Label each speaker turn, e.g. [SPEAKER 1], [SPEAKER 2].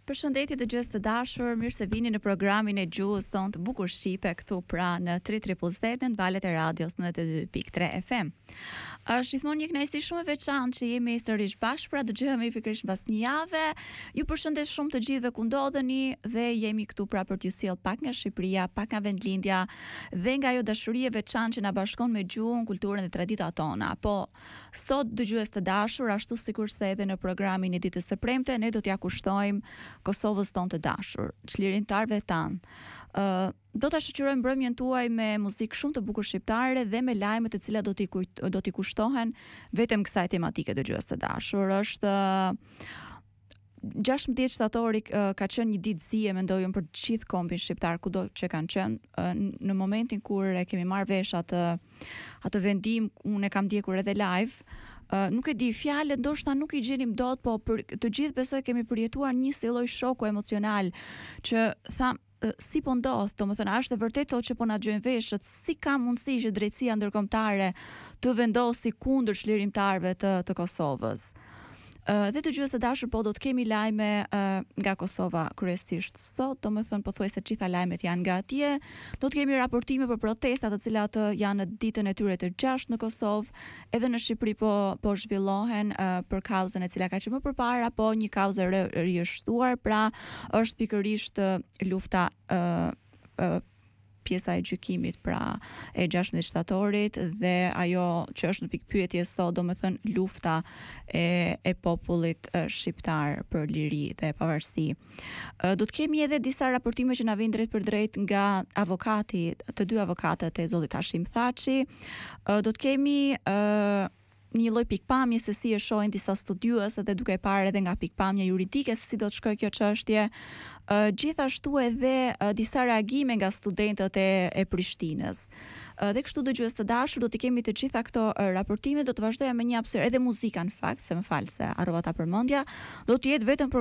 [SPEAKER 1] Përshëndetje dëgjues të dashur, mirë se vini në programin e gjuhës tonë të bukur shqipe këtu pra në 3380 në valët e radios në 92.3 FM. Është gjithmonë një kënaqësi shumë e veçantë që jemi sërish bashkë, pra dëgjohemi pikërisht mbas një jave. Ju përshëndes shumë të gjithëve ku ndodheni dhe jemi këtu pra për t'ju sjell pak nga Shqipëria, pak nga vendlindja dhe nga ajo dashuri e veçantë që na bashkon me gjuhën, kulturën dhe traditat tona. Po sot dëgjues të dashur, ashtu sikurse edhe në programin e ditës së premte, ne do t'ja kushtojmë Kosovës tonë të dashur, çlirimtarëve tanë. Do ta shoqërojmë mbrëmjen tuaj me muzikë shumë të bukur shqiptare dhe me lajme të cilat do t'i kushtohen vetëm kësaj tematike dëgjues të dashur. Është 16 shtatori ka qenë një ditë zi, mendoj për të gjithë kombin shqiptar kudo që kanë qenë. Në momentin kur e kemi marrë vesh atë vendim, unë e kam ndjekur edhe live. Nuk e di, fjalët ndoshta nuk i gjenim dot, po për të gjithë besoj kemi përjetuar një lloj shoku emocional që tham si po ndodh, domethënë a është vërtet që po na gjojnë veshët, si ka mundësi që drejtësia ndërkombëtare të vendosi kundër çlirimtarëve të Kosovës. Dhe të dëgjues të dashur, po do të kemi lajme nga Kosova kryesisht sot, domethënë pothuajse të gjitha lajmet janë nga atje. Do të kemi raportime për protestat të cilat janë në ditën e tyre të 6 në Kosovë, edhe në Shqipëri po zhvillohen për kauzën e cila ka qenë më përpara, po një kauzë rishtuar, pra është pikërisht lufta pjesa e gjykimit pra e 16 shtatorit dhe ajo që është në pikë pyetje sot, domethënë lufta e popullit shqiptar për liri dhe pavarësi. Do të kemi edhe disa raportime që na vijnë drejt për drejt nga avokati, të dy avokatët e zotit Hashim Thaçi. Do të kemi një lloj pikpamje se si e shohin disa studiues dhe duke parë edhe nga pikpamja juridike se si do të shkojë kjo çështje. Gjithashtu edhe disa reagime nga studentët e Prishtinës. Dhe kështu dëgjues të dashur, do të kemi të gjitha këto raportime, do të vazhdoja me një hapësirë edhe muzika në fakt, se më fal se harrova ta përmendja. Do të jetë vetëm